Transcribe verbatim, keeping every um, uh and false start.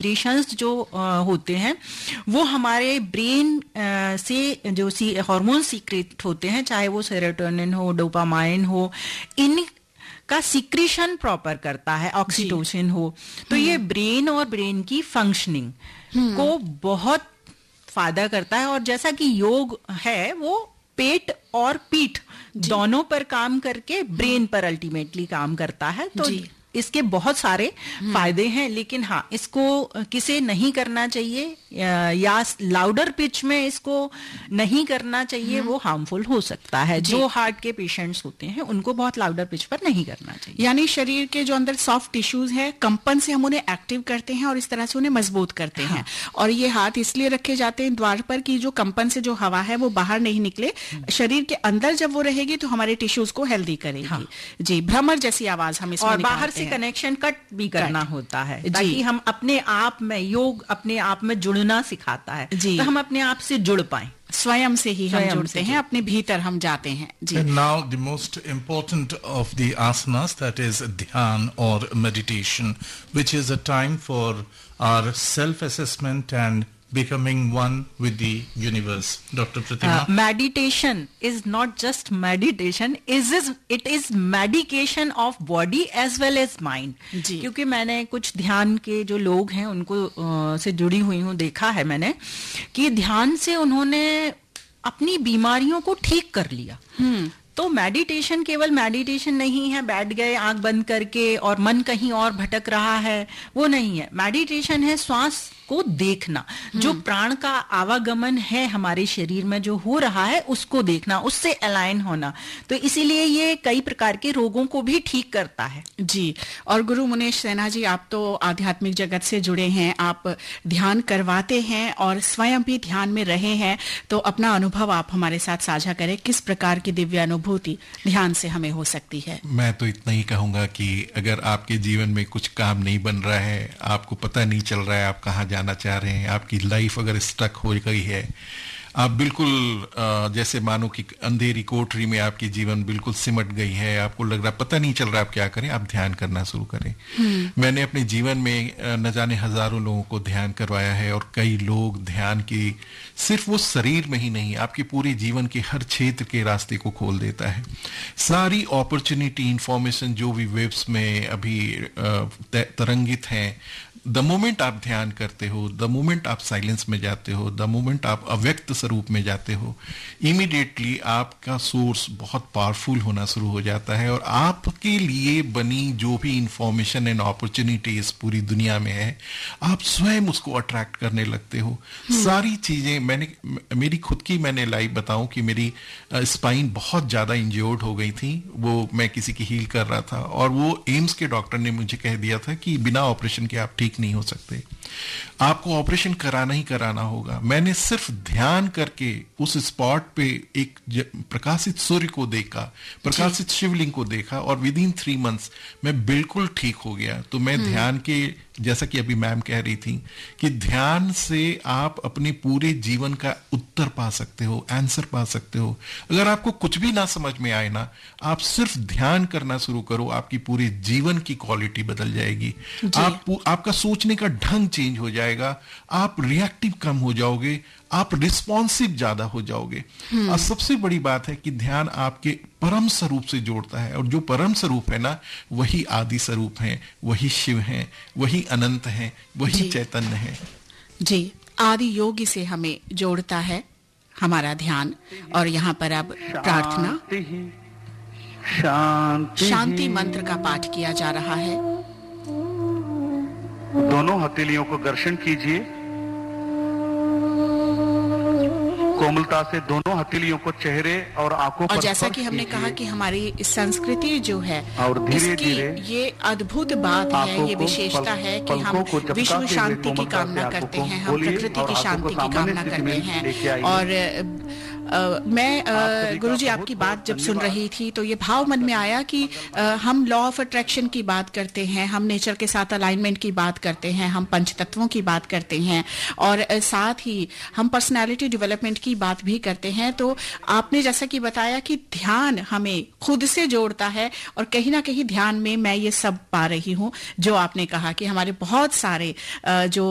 Secretions जो होते हैं वो हमारे ब्रेन से जो हार्मोन सीक्रेट होते हैं, चाहे वो सेरोटोनिन हो, डोपामाइन हो, इन का सीक्रेशन प्रॉपर करता है, ऑक्सीटोसिन हो, तो ये ब्रेन और ब्रेन की फंक्शनिंग को बहुत फायदा करता है। और जैसा कि योग है वो पेट और पीठ दोनों पर काम करके ब्रेन पर अल्टीमेटली काम करता है, तो इसके बहुत सारे फायदे हैं। लेकिन हाँ, इसको किसे नहीं करना चाहिए या लाउडर पिच में इसको नहीं करना चाहिए, वो हार्मफुल हो सकता है। जो हार्ट के पेशेंट्स होते हैं उनको बहुत लाउडर पिच पर नहीं करना चाहिए। यानी शरीर के जो अंदर सॉफ्ट टिश्यूज है, कंपन से हम उन्हें एक्टिव करते हैं और इस तरह से उन्हें मजबूत करते हाँ। हैं। और ये हाथ इसलिए रखे जाते हैं द्वार पर कि जो कंपन से जो हवा है वो बाहर नहीं निकले, शरीर के अंदर जब वो रहेगी तो हमारे टिश्यूज को हेल्दी करेगी। हाँ। जी, भ्रमर जैसी आवाज हम इसमें और बाहर से कनेक्शन कट भी करना कट। होता है ताकि हम अपने आप में, योग अपने आप में जुड़ना सिखाता है, तो हम अपने आप से जुड़ पाएं, स्वयं से ही हम जुड़ते हैं, अपने भीतर हम जाते हैं। जी। And now the most important of the asanas, that is dhyan or meditation, which is a time for our self-assessment and becoming one with the universe. Doctor Pratima? Uh, meditation is not just meditation, is is it is medication of body as well as mind. क्योंकि मैंने कुछ ध्यान के जो लोग हैं उनको uh, से जुड़ी हुई हूँ, देखा है मैंने कि ध्यान से उन्होंने अपनी बीमारियों को ठीक कर लिया। hmm. तो मेडिटेशन केवल मेडिटेशन नहीं है, बैठ गए आंख बंद करके और मन कहीं और भटक रहा है, वो नहीं है। मेडिटेशन है श्वास को देखना, जो प्राण का आवागमन है हमारे शरीर में जो हो रहा है उसको देखना, उससे अलाइन होना। तो इसीलिए ये कई प्रकार के रोगों को भी ठीक करता है। जी। और गुरु मुनेश सिन्हा जी, आप तो आध्यात्मिक जगत से जुड़े हैं, आप ध्यान करवाते हैं और स्वयं भी ध्यान में रहे हैं, तो अपना अनुभव आप हमारे साथ साझा करें। किस प्रकार की दिव्य अनुभूति ध्यान से हमें हो सकती है? मैं तो इतना ही कहूंगा कि अगर आपके जीवन में कुछ काम नहीं बन रहा है, आपको पता नहीं चल रहा है आप कहाँ जाना चाह रहे हैं, आपकी लाइफ अगर स्टक हो गई है, आप बिल्कुल जैसे मानो कि अंधेरी कोठरी में आपकी जीवन बिल्कुल सिमट गई है, आपको लग रहा पता नहीं चल रहा आप क्या करें, आप ध्यान करना शुरू करें। मैंने अपने जीवन में न जाने हजारों लोगों को ध्यान करवाया है और कई लोग ध्यान की सिर्फ वो शरीर में ही नहीं, आपके पूरे जीवन के हर क्षेत्र के रास्ते को खोल देता है। सारी अपॉर्चुनिटी, इंफॉर्मेशन जो भी वेब्स में अभी तरंगित हैं, द मोमेंट आप ध्यान करते हो, द मोमेंट आप साइलेंस में जाते हो, द मोमेंट आप अव्यक्त स्वरूप में जाते हो, इमीडिएटली आपका सोर्स बहुत पावरफुल होना शुरू हो जाता है और आपके लिए बनी जो भी इंफॉर्मेशन एंड अपॉर्चुनिटीज पूरी दुनिया में है, आप स्वयं उसको अट्रैक्ट करने लगते हो। सारी चीजें मैंने मेरी खुद की मैंने लाइफ बताऊं कि मेरी स्पाइन बहुत ज्यादा इंज्योर्ड हो गई थी, वो मैं किसी की हील कर रहा था और वो एम्स के डॉक्टर ने मुझे कह दिया था कि बिना ऑपरेशन के आप ठीक नहीं हो सकते, आपको ऑपरेशन कराना ही कराना होगा। मैंने सिर्फ ध्यान करके उस स्पॉट पे एक प्रकाशित सूर्य को देखा, प्रकाशित शिवलिंग को देखा और विद इन थ्री मंथ्स मैं बिल्कुल ठीक हो गया। तो मैं ध्यान के, जैसा कि अभी मैम कह रही थी कि ध्यान से आप अपने पूरे जीवन का उत्तर पा सकते हो, आंसर पा सकते हो। अगर आपको कुछ भी ना समझ में आए ना, आप सिर्फ ध्यान करना शुरू करो, आपकी पूरे जीवन की क्वालिटी बदल जाएगी। आप आपका सोचने का ढंग चेंज हो जाएगा, आप रिएक्टिव कम हो जाओगे, आप रिस्पॉन्सिव ज्यादा हो जाओगे। और सबसे बड़ी बात है कि ध्यान आपके परम स्वरूप से जोड़ता है और जो परम स्वरूप है ना, वही आदि स्वरूप है, वही शिव है, वही अनंत है, वही चैतन्य है। जी, आदि योगी से हमें जोड़ता है हमारा ध्यान। और यहाँ पर अब प्रार्थना शांति, शांति मंत्र का पाठ किया जा रहा है। दोनों हथेलियों को घर्षण कीजिए, कोमलता से दोनों हथेलियों को चेहरे और आंखों पर। और जैसा कि हमने कहा कि हमारी संस्कृति जो है और धीरे धीरे ये अद्भुत बात है, ये विशेषता है कि हम विश्व शांति की कामना करते हैं, हम प्रकृति की शांति की कामना करते हैं। और Uh, मैं uh, गुरुजी आपकी बात जब सुन रही थी तो ये भाव मन में आया कि uh, हम लॉ ऑफ अट्रैक्शन की बात करते हैं, हम नेचर के साथ अलाइनमेंट की बात करते हैं, हम पंच तत्वों की बात करते हैं और uh, साथ ही हम पर्सनालिटी डेवलपमेंट की बात भी करते हैं। तो आपने जैसा कि बताया कि ध्यान हमें खुद से जोड़ता है और कहीं ना कहीं ध्यान में मैं ये सब पा रही हूँ जो आपने कहा कि हमारे बहुत सारे uh, जो